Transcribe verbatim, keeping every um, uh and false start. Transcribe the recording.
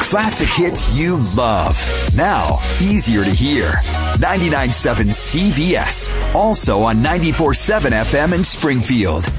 Classic hits you love. Now, easier to hear. ninety-nine point seven C V S. Also on ninety-four point seven F M in Springfield.